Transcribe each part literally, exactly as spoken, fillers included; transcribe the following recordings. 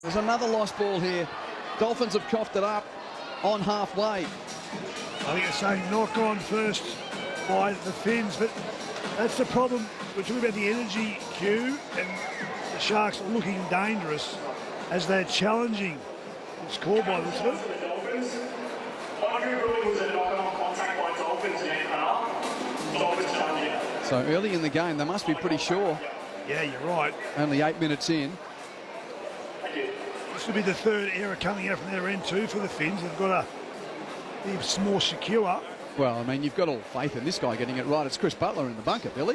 There's another lost ball here. Dolphins have coughed it up on halfway. I think it's saying knock on first by the Finns, but that's the problem. We're talking about the energy cue, and the Sharks are looking dangerous as they're challenging. It's called by this one. So early in the game, they must be pretty sure. Yeah, you're right. Only eight minutes in. This will be the third error coming out from their end too for the Finns. They've got to be more secure. Well, I mean, you've got all faith in this guy getting it right. It's Chris Butler in the bunker, Billy.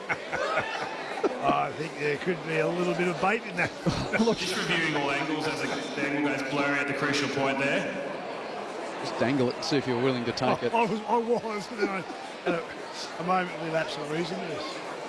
I think there could be a little bit of bait in that. Look, just reviewing all angles as the angle goes blurry at the crucial point there. Just dangle it and see if you're willing to take I, it. I was, I was, and then I had a, a moment with absolute reason. Yes.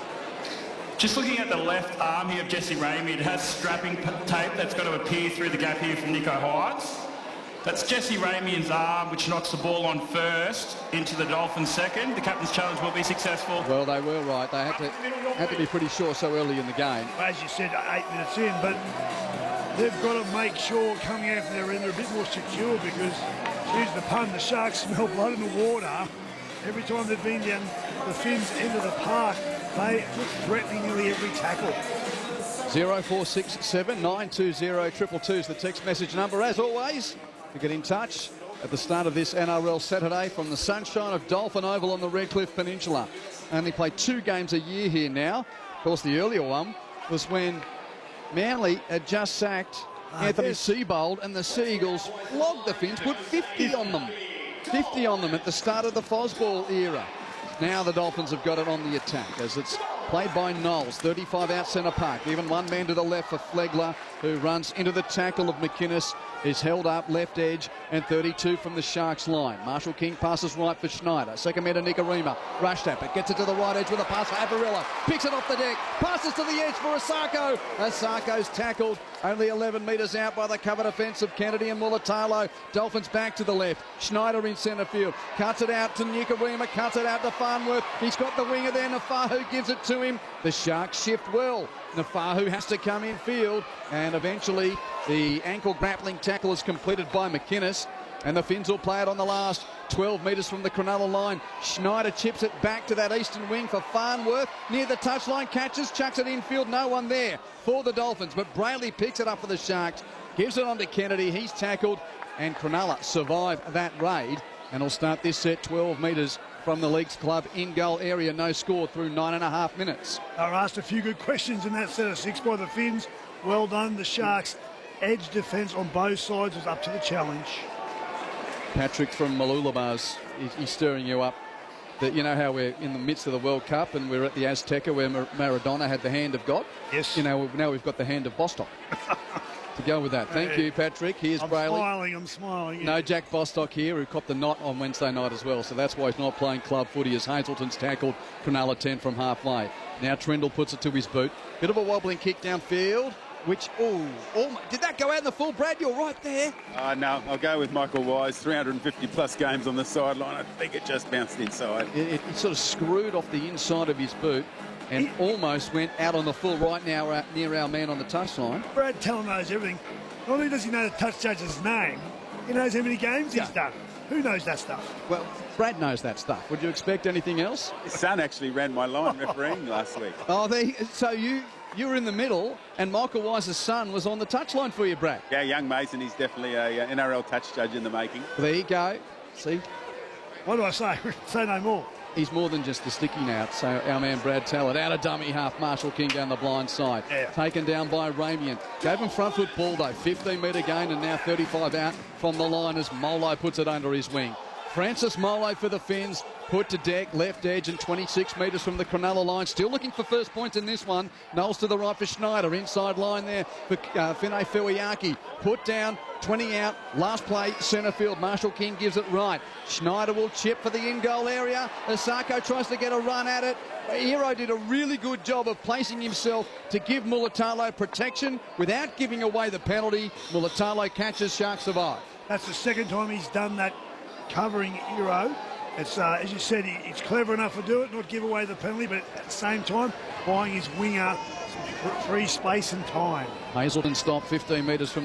Just looking at the left arm here of Jesse Ramey, it has strapping tape that's got to appear through the gap here from Nicho Hynes. That's Jesse Ramey's arm, which knocks the ball on first into the Dolphins second. The captain's challenge will be successful. Well, they were right. They had to had to be pretty sure so early in the game. As you said, eight minutes in, but they've got to make sure coming out from their end they're a bit more secure because, excuse the pun, the Sharks smell blood in the water. Every time they've been down the Finns' end of the park, they look threatening nearly every tackle. zero four six seven nine two zero two two two is the text message number. As always, to get in touch at the start of this N R L Saturday from the sunshine of Dolphin Oval on the Redcliffe Peninsula. Only play two games a year here now. Of course, the earlier one was when Manly had just sacked uh, Anthony yes. Seibold and the Seagulls flogged the Finns, put fifty on them. fifty on them at the start of the Fosball era. Now the Dolphins have got it on the attack as it's played by Knowles, thirty-five out centre park. Even one man to the left for Flegler, who runs into the tackle of McInnes, is held up left edge, and thirty-two from the Sharks line. Marshall King passes right for Schneider. Second man to Nikorima. Rushed at, but gets it to the right edge with a pass for Averillo. Picks it off the deck. Passes to the edge for Asako. Asako's tackled only eleven metres out by the cover defence of Kennedy and Mulatalo. Dolphins back to the left. Schneider in centre field. Cuts it out to Nikorima. Cuts it out to Farnworth. He's got the winger there. Nafahu gives it to him. The Sharks shift well. Nafahu has to come in field, and eventually the ankle grappling tackle is completed by McInnes, and the Finns will play it on the last twelve metres from the Cronulla line. Schneider chips it back to that eastern wing for Farnworth. Near the touchline, catches, chucks it infield. No one there for the Dolphins, but Brayley picks it up for the Sharks, gives it on to Kennedy. He's tackled, and Cronulla survive that raid, and will start this set twelve metres from the Leagues Club in goal area. No score through nine and a half minutes. They were asked a few good questions in that set of six by the Finns. Well done. The Sharks' edge defence on both sides was up to the challenge. Patrick from Malulabars, he's, he's stirring you up. That you know how we're in the midst of the World Cup and we're at the Azteca where Mar Maradona had the hand of God? Yes. You know, now we've got the hand of Bostock. To go with that. Thank you, Patrick. Here's I'm Brayley. smiling, I'm smiling. No Jack Bostock here, who copped the knot on Wednesday night as well, so that's why he's not playing club footy as Hazelton's tackled Cronulla ten from halfway. Now Trendle puts it to his boot. Bit of a wobbling kick downfield, which, oh, oh did that go out in the full? Brad, you're right there. Uh, no, I'll go with Michael Wise. three hundred fifty plus games on the sideline. I think it just bounced inside. It, it, it sort of screwed off the inside of his boot and it, almost went out on the full right now uh, near our man on the touchline. Brad Tell knows everything. Not only does he know the touch judge's name, he knows how many games yeah. he's done. Who knows that stuff? Well, Brad knows that stuff. Would you expect anything else? His son actually ran my line refereeing last week. Oh, they, so you you were in the middle, and Michael Wise's son was on the touchline for you, Brad. Yeah, young Mason, he's definitely a N R L touch judge in the making. There you go. See? What do I say? Say no more. He's more than just a sticky note. So our man Brad Tallett out of dummy half. Marshall King down the blind side. Yeah. Taken down by Ramian. Gave him front foot ball though. fifteen metre gain and now thirty-five out from the line as Molo puts it under his wing. Francis Molo for the Finns. Put to deck, left edge and twenty-six metres from the Cronulla line. Still looking for first points in this one. Knowles to the right for Schneider. Inside line there for uh, Finay Fuiaki. Put down, twenty out. Last play, centre field. Marshall King gives it right. Schneider will chip for the in-goal area. Asako tries to get a run at it. Hero did a really good job of placing himself to give Mulatalo protection without giving away the penalty. Mulatalo catches, Sharks survive. That's the second time he's done that covering Hero. It's, uh, as you said, he, he's clever enough to do it, not give away the penalty, but at the same time, buying his winger free space and time. Hazelton stopped fifteen metres from